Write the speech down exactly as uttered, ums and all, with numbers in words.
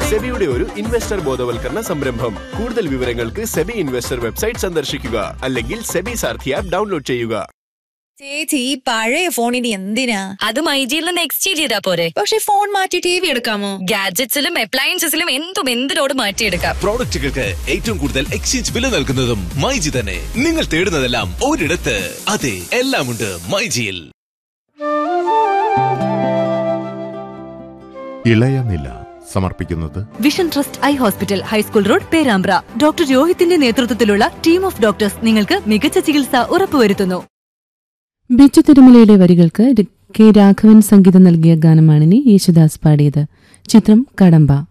സെബിയുടെ ഒരു ഇൻവെസ്റ്റർ ബോധവൽക്കരണ സംരംഭം. കൂടുതൽ വിവരങ്ങൾക്ക് സെബി ഇൻവെസ്റ്റർ വെബ്സൈറ്റ് സന്ദർശിക്കുക, അല്ലെങ്കിൽ സെബി സാരഥി ആപ്പ് ഡൗൺലോഡ് ചെയ്യുക. ചേച്ചി, ഈ പഴയ ഫോണിന് എന്തിനാ? അത് മൈജിയിൽ നിന്ന് എക്സ്ചേഞ്ച് ചെയ്താ പോരെ. പക്ഷെ ഫോൺ മാറ്റി ടി വി എടുക്കാമോ? ഗാഡ്ജറ്റ്സിലും അപ്ലയൻസസിലും എന്തും എന്തിനോട് മാറ്റിയെടുക്കാം. പ്രോഡക്റ്റുകൾക്ക് ഏറ്റവും കൂടുതൽ എക്സ്ചേഞ്ച് വില നൽകുന്നതും മൈജി തന്നെ. നിങ്ങൾ തേടുന്നതെല്ലാം ഒരിടത്ത്. അതെ, എല്ലാമുണ്ട് മൈജിയിൽ. ഇളയനില സമർപ്പിക്കുന്നത് vision trust eye hospital, high school road, Perambra. Doctor രോഹിത്തിന്റെ നേതൃത്വത്തിലുള്ള ടീം ഓഫ് ഡോക്ടേഴ്സ് നിങ്ങൾക്ക് മികച്ച ചികിത്സ ഉറപ്പുവരുത്തുന്നു. ബിച്ചു തിരുമലയുടെ വരികൾക്ക് കെ രാഘവൻ സംഗീതം നൽകിയ ഗാനമാണിനി യേശുദാസ് പാടിയത്. ചിത്രം കടമ്പ.